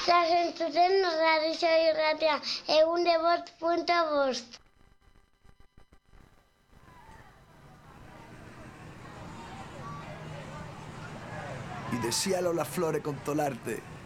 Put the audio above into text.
Zazentzuten radio irratia, 105.5. Y decíalo las flores con tolarte,